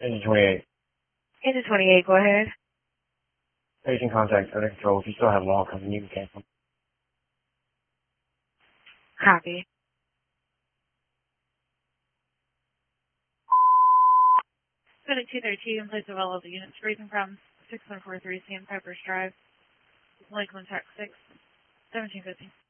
Engine 28. Engine 28, go ahead. Station contact under control. If you still have log coming, you can cancel. Copy. Setting 232 in place of all of the units raising from 6143 Sam Pepper's Drive, Lakeland Track 6, 1750.